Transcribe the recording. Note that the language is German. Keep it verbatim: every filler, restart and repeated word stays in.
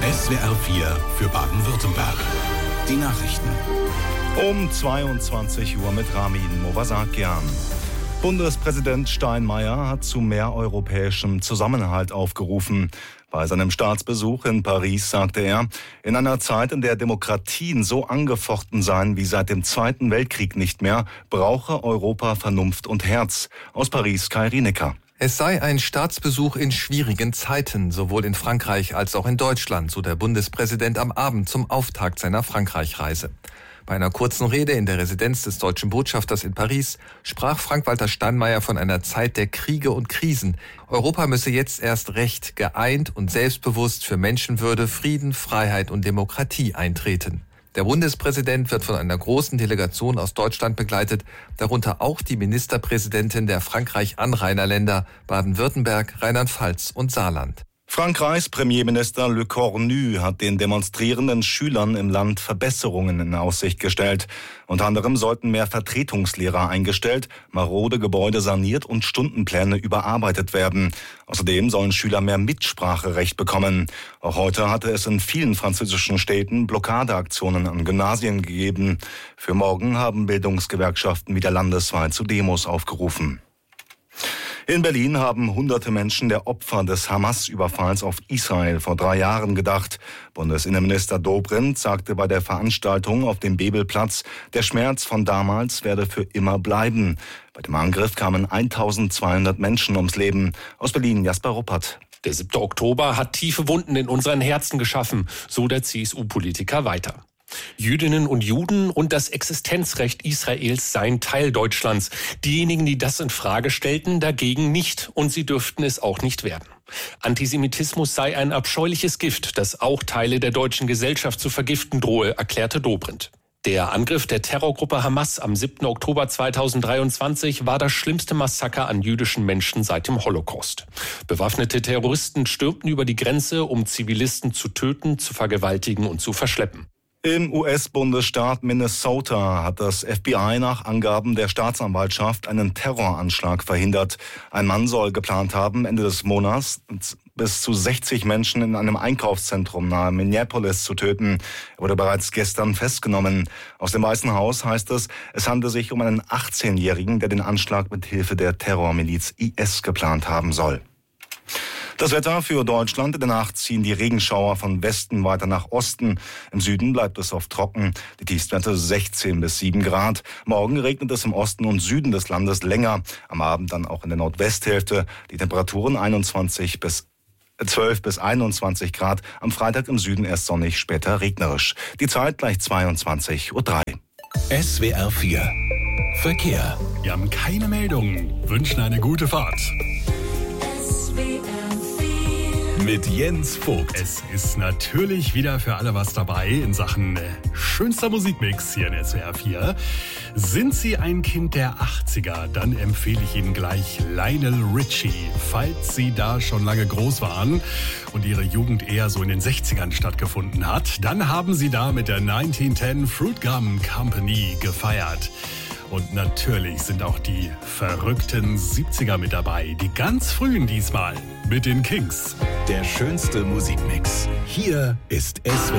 S W R vier für Baden-Württemberg. Die Nachrichten. Um zweiundzwanzig Uhr mit Ramin Movasakian. Bundespräsident Steinmeier hat zu mehr europäischem Zusammenhalt aufgerufen. Bei seinem Staatsbesuch in Paris sagte er, in einer Zeit, in der Demokratien so angefochten seien wie seit dem Zweiten Weltkrieg nicht mehr, brauche Europa Vernunft und Herz. Aus Paris Kai Rienecker. Es sei ein Staatsbesuch in schwierigen Zeiten, sowohl in Frankreich als auch in Deutschland, so der Bundespräsident am Abend zum Auftakt seiner Frankreich-Reise. Bei einer kurzen Rede in der Residenz des deutschen Botschafters in Paris sprach Frank-Walter Steinmeier von einer Zeit der Kriege und Krisen. Europa müsse jetzt erst recht geeint und selbstbewusst für Menschenwürde, Frieden, Freiheit und Demokratie eintreten. Der Bundespräsident wird von einer großen Delegation aus Deutschland begleitet, darunter auch die Ministerpräsidentin der Frankreich-Anrainerländer Baden-Württemberg, Rheinland-Pfalz und Saarland. Frankreichs Premierminister Le Cornu hat den demonstrierenden Schülern im Land Verbesserungen in Aussicht gestellt. Unter anderem sollten mehr Vertretungslehrer eingestellt, marode Gebäude saniert und Stundenpläne überarbeitet werden. Außerdem sollen Schüler mehr Mitspracherecht bekommen. Auch heute hatte es in vielen französischen Städten Blockadeaktionen an Gymnasien gegeben. Für morgen haben Bildungsgewerkschaften wieder landesweit zu Demos aufgerufen. In Berlin haben hunderte Menschen der Opfer des Hamas-Überfalls auf Israel vor drei Jahren gedacht. Bundesinnenminister Dobrindt sagte bei der Veranstaltung auf dem Bebelplatz, der Schmerz von damals werde für immer bleiben. Bei dem Angriff kamen eintausendzweihundert Menschen ums Leben. Aus Berlin Jasper Ruppert. Der siebte Oktober hat tiefe Wunden in unseren Herzen geschaffen, so der C S U-Politiker weiter. Jüdinnen und Juden und das Existenzrecht Israels seien Teil Deutschlands. Diejenigen, die das in Frage stellten, dagegen nicht. Und sie dürften es auch nicht werden. Antisemitismus sei ein abscheuliches Gift, das auch Teile der deutschen Gesellschaft zu vergiften drohe, erklärte Dobrindt. Der Angriff der Terrorgruppe Hamas am siebten Oktober zweitausenddreiundzwanzig war das schlimmste Massaker an jüdischen Menschen seit dem Holocaust. Bewaffnete Terroristen stürmten über die Grenze, um Zivilisten zu töten, zu vergewaltigen und zu verschleppen. Im U S-Bundesstaat Minnesota hat das F B I nach Angaben der Staatsanwaltschaft einen Terroranschlag verhindert. Ein Mann soll geplant haben, Ende des Monats bis zu sechzig Menschen in einem Einkaufszentrum nahe Minneapolis zu töten. Er wurde bereits gestern festgenommen. Aus dem Weißen Haus heißt es, es handelt sich um einen achtzehnjährigen, der den Anschlag mit Hilfe der Terrormiliz I S geplant haben soll. Das Wetter für Deutschland. In der Nacht ziehen die Regenschauer von Westen weiter nach Osten. Im Süden bleibt es oft trocken. Die Tiefstwerte sechzehn bis sieben Grad. Morgen regnet es im Osten und Süden des Landes länger. Am Abend dann auch in der Nordwesthälfte. Die Temperaturen einundzwanzig bis zwölf bis einundzwanzig Grad. Am Freitag im Süden erst sonnig, später regnerisch. Die Zeit gleich zweiundzwanzig Uhr drei. S W R vier Verkehr. Wir haben keine Meldungen. Wünschen eine gute Fahrt. Mit Jens Vogt. Es ist natürlich wieder für alle was dabei in Sachen äh, schönster Musikmix hier in S W R vier. Sind Sie ein Kind der achtziger, dann empfehle ich Ihnen gleich Lionel Richie. Falls Sie da schon lange groß waren und Ihre Jugend eher so in den sechzigern stattgefunden hat, dann haben Sie da mit der neunzehnhundertzehn Fruit Gum Company gefeiert. Und natürlich sind auch die verrückten siebziger mit dabei, die ganz frühen diesmal mit den Kings. Der schönste Musikmix. Hier ist S W R